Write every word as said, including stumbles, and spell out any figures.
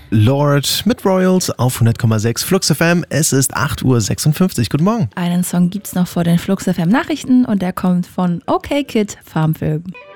Lord mit Royals auf hundert Komma sechs Flux F M. Es ist acht Uhr sechsundfünfzig. Guten Morgen. Einen Song gibt's noch vor den Flux F M Nachrichten und der kommt von OK Kid, Farmfilm.